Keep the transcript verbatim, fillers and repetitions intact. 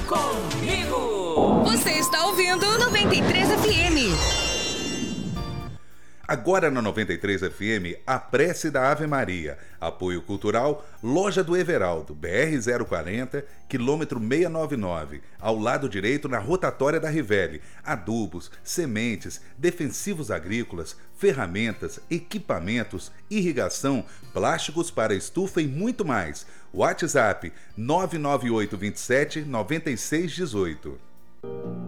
comigo. Você está ouvindo noventa e três F M. Agora na noventa e três F M, a prece da Ave Maria. Apoio cultural, Loja do Everaldo, B R zero quarenta, quilômetro seiscentos e noventa e nove, ao lado direito na rotatória da Rivelli. Adubos, sementes, defensivos agrícolas, ferramentas, equipamentos, irrigação, plásticos para estufa e muito mais. WhatsApp nove nove oito dois sete nove seis um oito.